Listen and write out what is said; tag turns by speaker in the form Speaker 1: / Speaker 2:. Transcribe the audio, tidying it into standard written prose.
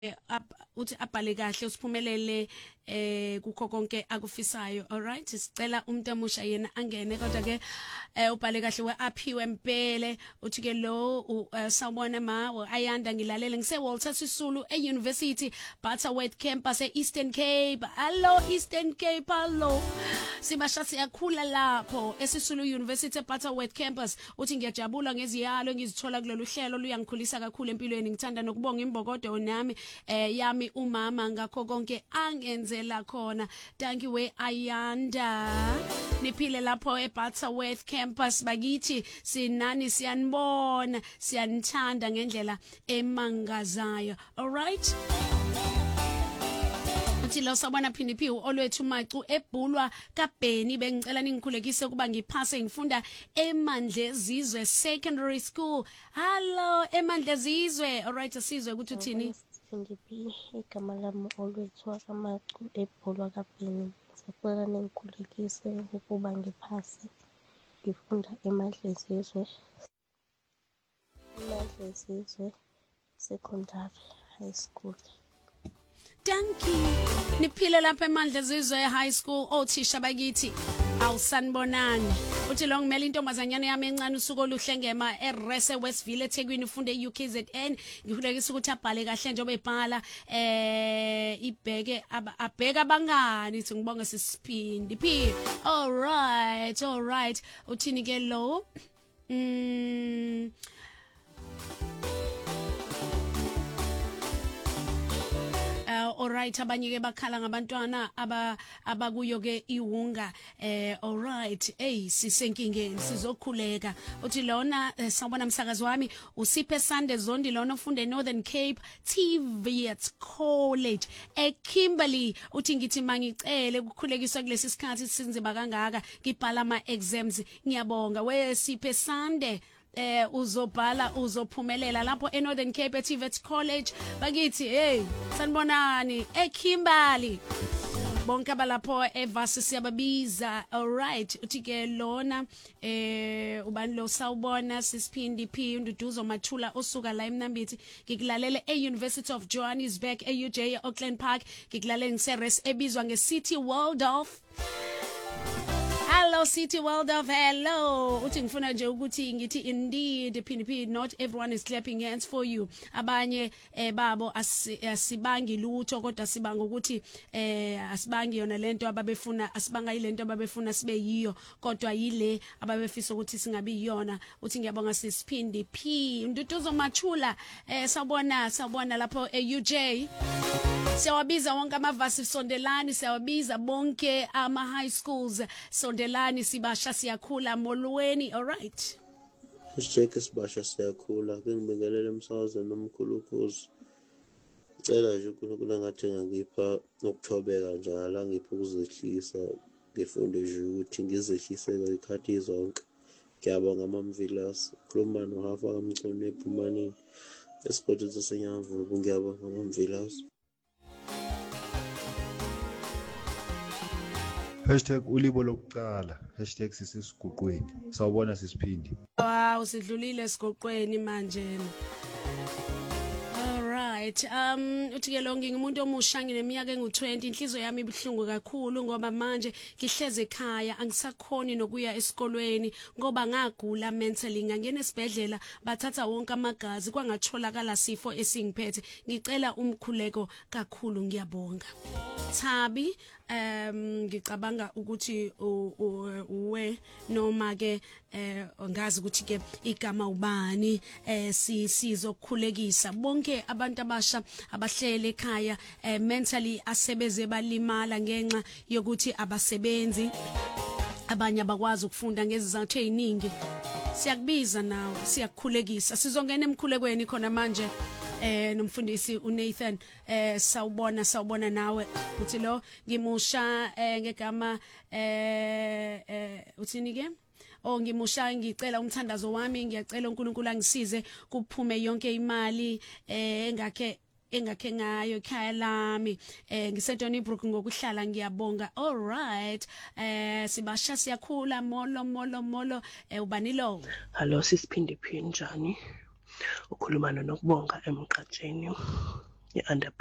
Speaker 1: uthi abhale kahle usiphumelele kukho konke akufisayo. All right, sicela umuntu omusha yena angene kodwa ke ubhale kahle weaphiwe Mpele uthi ke lo sawubona ma ayanda ngilalele ngise Walter Sisulu eUniversity Butterworth campus eEastern Cape. Hello Eastern Cape, hello. Sibasha siyakhula lapho eSisulu University Butterworth campus. Uthi ngiyajabula ngeziyalo ngizithola kulolu hlelo luyangikhulisa kakhulu empilweni. Ngithanda nokubonga imbokodo nami yami umama ngakho konke angenzela khona. Thank you we Ayanda. Niphile lapho eButterworth campus bakithi sinani siyanibona siyanithanda ngendlela emangazayo. All right. Lo sabona Phindiphi olwethu Macu ebhulwa kaBheni bengicela ningikhulekise kuba ngiphase ngifunda eMandlezizwe Secondary School. Hello eMandlezizwe. All right asizwe ukuthi uthini?
Speaker 2: Phindiphi igama lami olwethu Macu ebhulwa kaBheni. Sicela ningikhulekise ukuba ngiphase ngifunda eMandlezizwe Secondary High School.
Speaker 1: Thank you. Niphile lapha eMandlezizwe High School othisha bakithi. Awusanibonani. Uthi lo ngimela intombazanyana yami encane usuku oluhle ngema eRese Westville eThekwini ufunde UKZN. Ngikhulekisa ukuthi abhale kahle njengoba ebhala ibheke abheka abangani ithi ngibonga sisiphindi phi. All right. Uthini ke lo? Alright abanye ke bakhala ngabantwana abakuyo ke iwunga. Alright sisenkingeni sizokhuleka. Uthi lona sawubona msakazi wami uSiphe Sande Zondi lona ufunde Northern Cape TVET College eKimberley. Uthi ngithi mangicele ukukhulekiswa kulesi sikhathi sinzima kangaka ngibhala ama exams. Ngiyabonga we Siphe Sande. Uzobhala uzophumelela lapho eNorthern Cape TVET College bakithi sanibonani eKimberley bonke abalapho evasi siyababiza. All right uthi ke lona ubani lo sawubona sisiphindi phi Nduduzo Mathula osuka la eMnambithi ngikulalele eUniversity of Johannesburg eUJ Auckland Park ngikulalele ngiseRes ebizwa ngeCity Waldorf. Hello City World of hello. Uthi ngifuna nje ukuthi ngithi indeed Phindiphi not everyone is clapping hands for you. Abanye babo asibangi lutho kodwa sibanga ukuthi asibangi yona lento ababefuna asibanga ilento ababefuna sibe yiyo kodwa yile ababefisa ukuthi singabi yona. Uthi ngiyabonga sisiphindiphi Nduduzo Mathula sawubona lapho eUJ. Siyawabiza wonke amavasi sondelani siyawabiza bonke ama high schools sondelani sibasha siyakhula molweni. All right
Speaker 3: sibasha siyakhula ke ngibingelele emsakazweni nomkhulukuzi cela nje uNkulunkulu angathenga ngipha ukuthobeka njalo ngipha ukuzehlisa ngifunde nje ukuthi ngizehlise ikhathi zonke. Ngiyabonga mamvilas khuluma noHafa kaMncane ePhumanini esigodini saseNyamvubu. Ngiyabonga mamvilas.
Speaker 4: #ulibo lokuqala #sisesiguqweni. Sawubona sisiphindi.
Speaker 1: Wow sidlulile esigoqweni manje. Alright uthi ke lo ngingumuntu omusha ngineminyaka engu20 inhliziyo yami ibhlungu kakhulu ngoba manje ngihleze ekhaya angisakhoni nokuya esikolweni ngoba ngagula mentally ngangena esibhedlela bathatha wonke amagazi kwangatholakala sifo esingiphethe. Ngicela umkhuleko kakhulu ngiyabonga. Thabi ngicabanga ukuthi uwe noma ke ngazi ukuthi ke igama ubani sizokhulekisa bonke abantu abasha abahlele ekhaya mentally asebeze balimala ngenxa yokuthi abasebenzi abanye abakwazi ukufunda ngezizathu eziningi. Siyakubiza nawe siyakukhulekisa sizongena emkhulekweni khona manje. Nomfundisi uNathan sawubona nawe uthi lo ngimusha ngegama uthini ke ngimusha ngicela umthandazo wami ngiyacela uNkulunkulu angisize kuphume yonke imali engakhe ngayo ekhaya lami ngiseDonnybrook ngokuhlala ngiyabonga. All right sibasha siyakhula molo ubani lo?
Speaker 5: Hello sisiphindiphi njani? Ukhuluma nokubonga emqatsheni i-under